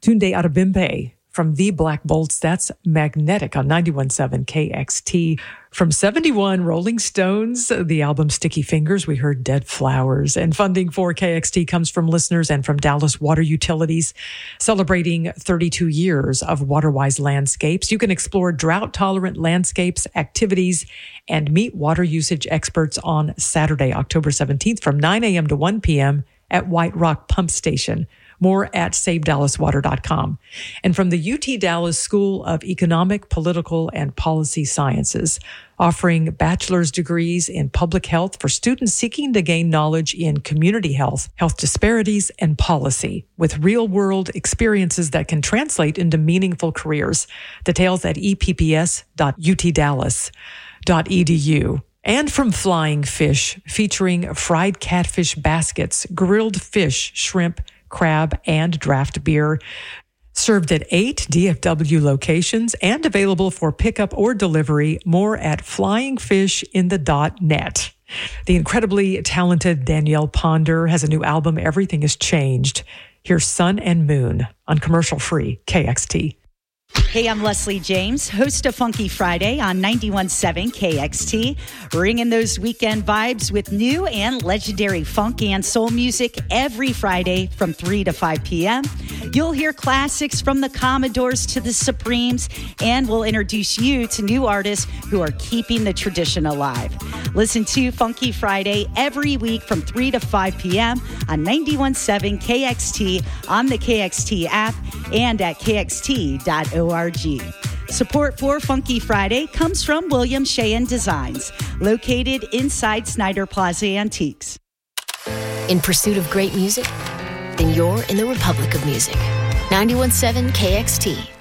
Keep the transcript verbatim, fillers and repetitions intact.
Tunde Adebimpe from The Black Bolts. That's Magnetic on ninety-one point seven K X T. From seventy-one, Rolling Stones, the album Sticky Fingers, we heard Dead Flowers. And funding for K X T comes from listeners and from Dallas Water Utilities, celebrating thirty-two years of WaterWise landscapes. You can explore drought-tolerant landscapes, activities, and meet water usage experts on Saturday, October seventeenth from nine a.m. to one p.m. at White Rock Pump Station. More at save dallas water dot com. And from the U T Dallas School of Economic, Political, and Policy Sciences, offering bachelor's degrees in public health for students seeking to gain knowledge in community health, health disparities, and policy, with real-world experiences that can translate into meaningful careers. Details at e p p s dot u t dallas dot e d u. And from Flying Fish, featuring fried catfish baskets, grilled fish, shrimp, crab, and draft beer, served at eight D F W locations and available for pickup or delivery. More at flying fish in the dot net. The incredibly talented Danielle Ponder has a new album, Everything Has Changed. Here's Sun and Moon on commercial-free K X T. Hey, I'm Leslie James, host of Funky Friday on ninety-one point seven K X T, bringing those weekend vibes with new and legendary funk and soul music every Friday from three to five p.m. You'll hear classics from the Commodores to the Supremes, and we'll introduce you to new artists who are keeping the tradition alive. Listen to Funky Friday every week from three to five p.m. on ninety-one point seven K X T, on the K X T app, and at k x t dot org. Support for Funky Friday comes from William Sheehan Designs, located inside Snyder Plaza Antiques. In pursuit of great music? Then you're in the Republic of Music. ninety-one point seven K X T.